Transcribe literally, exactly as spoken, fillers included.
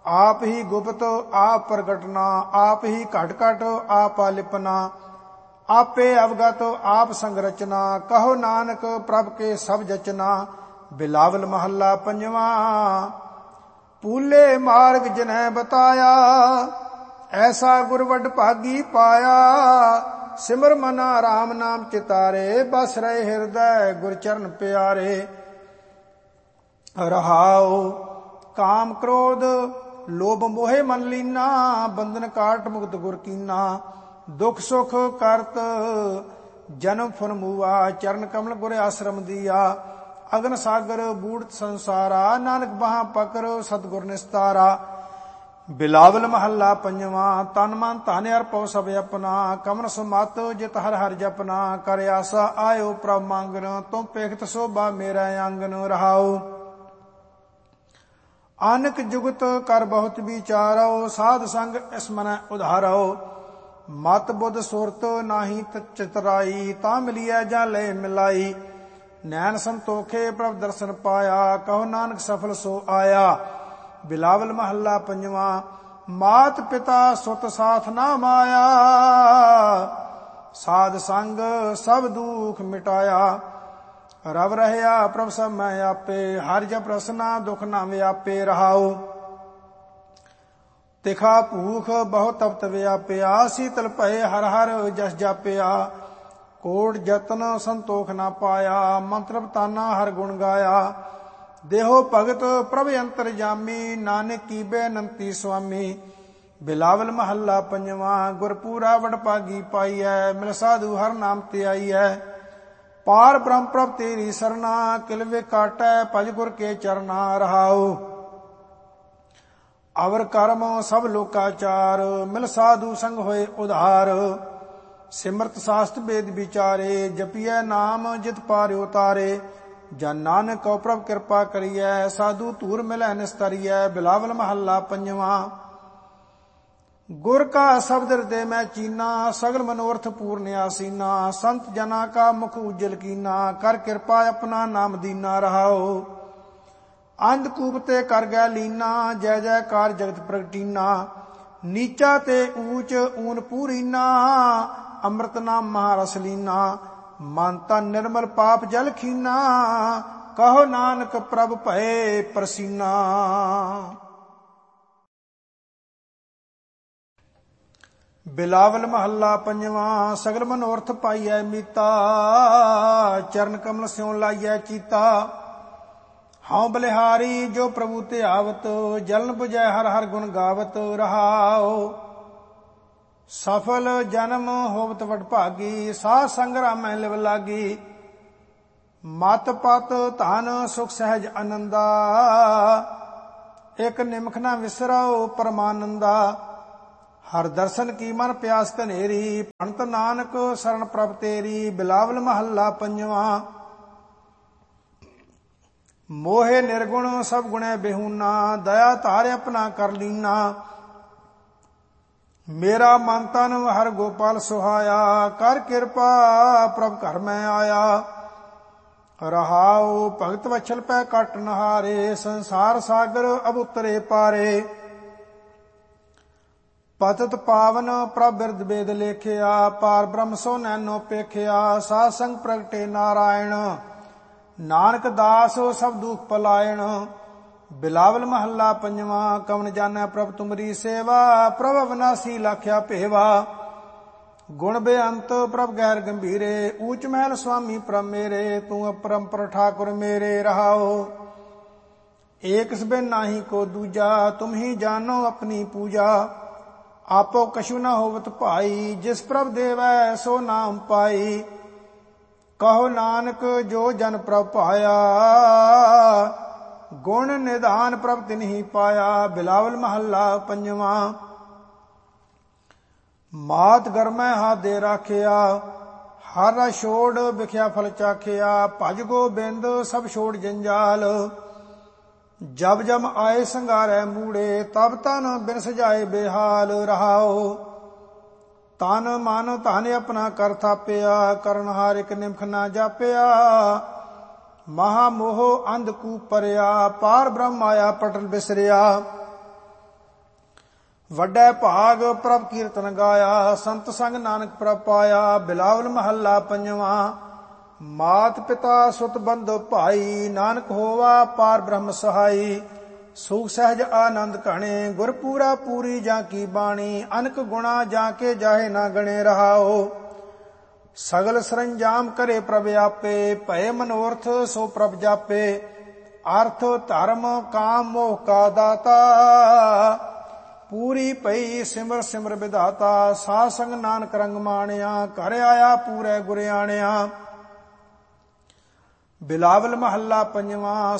आप ही गुप्त आप प्रगटना, आप ही घट घट आप आलिपना, आपे अवगत आप संगरचना, कहो नानक प्रभ के सब जचना। बिलावल महला पंजवा। पूले मार्ग जिन्हें बताया, ऐसा गुर वड भागी पाया। सिमर मना राम नाम चितारे, बस रहे हृदय गुर चरण प्यारे। रहाओ काम क्रोध लोभ मोहे मन लीना, बंधन काट मुक्त गुर कीना। दुख सुख करत जन्म फुन मूआ, चरण कमल गुर आश्रम दिया। अगन सागर बूढ़ संसारा, नानक बहा पकर सतगुर निस्तारा। बिलावल महला पंजवा। तन मन धन अर्पो सब अपना, कमन सुमत जित हर हर जपना। कर आसा आयो प्रभ मांगन, तुम पेखत शोभा मेरा आंगन। रहाओ आनक जुगत कर बहुत विचारो, साध संग इस मन उधारो। मत बुध सुरत नाही चितराई, ता मिलिया जा ले मिलाई। नैन संतोखे प्रभ दर्शन पाया, कहो नानक सफल सो आया। बिलावल महला पंजवा। मात पिता सुत साथ ना माया, साध संग सब दुख मिटाया। रव रहया प्रभ सब मैं आपे, हर जप रसना दुख ना व्यापे। रहाओ तिखा भूख बहुत तप्त व्यापया, शीतल भय हर हर जस जापया। कोट जतन संतोख ना पाया, मंत्र ताना हर गुण गाया। देहो भगत प्रभ अंतर जामी, नानक की बेनंती स्वामी। बिलावल महला पंजवा। गुरपूरा वडभागी पाई है, मिल साधु हर नाम ते आई है। पार ब्रह्म प्रभ तेरी सरना, किलवे काटै भज गुर के चरना। रहाओ अवर कर्म सब लोकाचार, मिल साधु संग होए उधार। सिमरत शास्त्र वेद विचारे, जपिए नाम जित पार उतारे। जन नानक को प्रभ कृपा करिए, साधु तूर मिलै निस्तरिए। बिलावल महला पंजवा। गुर का शब्द हृदय में चीना, सगल मनोरथ पूर्ण आसीना। संत जना का मुख उज्जल कीना, कर कृपा अपना नाम दीना। रहाओ अंधकूप ते कर गै लीना, जय जयकार जगत प्रगटीना। नीचा ते ऊंच ऊन पूरीना, अमृत नाम महारस लीना। मन तन निर्मल पाप जल खीना, कहो नानक प्रभ भये प्रसीना। बिलावल महला पंजवा। सगल मनोरथ पाइयै मीता, चरण कमल स्यों लाइयै चीता। हाँ बलिहारी जो प्रभु ते आवत, जलन बुझै हर हर गुण गावत। रहाओ सफल जन्म होवत वडभागी, साध संग्राम में लिव लागी। मत पत धन सुख सहज आनंदा, एक निमख न विसरो परमानंदा। हर दर्शन की मन प्यास कनेरी, पंत नानक शरण प्रभ तेरी। बिलावल महला पंजवा। मोहे निर्गुण सब गुणे बेहूना, दया तारे अपना कर लीना। मेरा मन तन हर गोपाल सुहाया, कर कृपा प्रभ घर में आया। रहाओ भगत वछल पै कट नहारे, संसार सागर अब उतरे पारे। पतत पावन प्रभ बिरद वेद लेखिया, पार ब्रह्म सो नैनो पेखिया। साध संग प्रगटे नारायण, नानक दास सब दुख पलायन। बिलावल महला पंजवा। कवन जानै प्रभ तुमरी सेवा, प्रभ अविनाशी लाख्या भेवा। गुण बेअंत प्रभ गैर गंभीरे, ऊंच महल स्वामी प्रभ मेरे। तू अपरंपर ठाकुर मेरे। रहाओ एक सबिन नाही को दूजा, तुम ही जानो अपनी पूजा। आपो कछु न होवत भाई, जिस प्रभ देवै सो नाम पाई। कहो नानक जो जन प्रभ पाया, गुण निधान प्रभ तिन्हि पाया। बिलावल महला पंजवा। मात गर्मै हाथ दे राखिया, हर छोड़ बिख्या फल चाखिया। भज गोबिंद सब छोड़ जंजाल, जब जब आए संगारै मूड़े। तब तन बिन सजाए बेहाल। रहाओ तन मन धन अपना कर थापिया, करनहार एक निमख ना जापिया। महामोह अंधकूप परया, पार ब्रह्म आया पटल बिसरिया। ਵੱਡਾ ਭਾਗ ਪ੍ਰਭ ਕੀਰਤਨ ਗਾਇਆ, ਸੰਤ ਸੰਗ ਨਾਨਕ ਪ੍ਰਭ ਪਾਇਆ। ਬਿਲਾਵਲ ਮਹੱਲਾ ਪੰਜਵਾਂ। ਮਾਤ ਪਿਤਾ ਸੁਤ ਬੰਧੁ ਭਾਈ, ਨਾਨਕ ਹੋਵਾ ਪਾਰ ਬ੍ਰਹਮ ਸਹਾਈ। ਸੁਖ ਸਹਿਜ ਆਨੰਦ ਘਣੇ, ਗੁਰ ਪੂਰਾ ਪੂਰੀ ਜਾਂ ਕੀ ਬਾਣੀ। ਅਨਕ ਗੁਣਾ ਜਾਂ ਕੇ ਜਾਹੇ ਨਾ ਗਣੇ ਰਹਾਓ। ਸਗਲ ਸਰੰਜਾਮ ਕਰੇ ਪ੍ਰਭ ਆਪੇ, ਭਏ ਮਨੋਰਥ ਸੋ ਪ੍ਰਭ ਜਾਪੇ। ਅਰਥ ਧਰਮ ਕਾਮ ਮੋਹ ਕਾ ਦਾਤਾ, ਪੂਰੀ ਪਈ ਸਿਮਰ ਸਿਮਰ ਵਿਧਾਤਾ। ਸਾਧ ਸੰਗ ਨਾਨਕ ਰੰਗ ਮਾਣਿਆ, ਘਰ ਆਇਆ ਪੂਰੇ ਗੁਰਿਆਣਿਆ। ਬਿਲਾਵਲ ਮਹੱਲਾ ਪੰਜਵਾਂ।